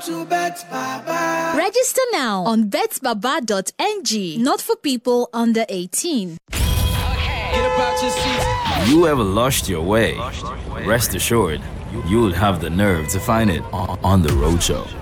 to Bet Baba. Register now on betbaba.ng. Not for people under 18. Get about your seats. You ever lost your way? Rest assured, you'll have the nerve to find it on The Roadshow.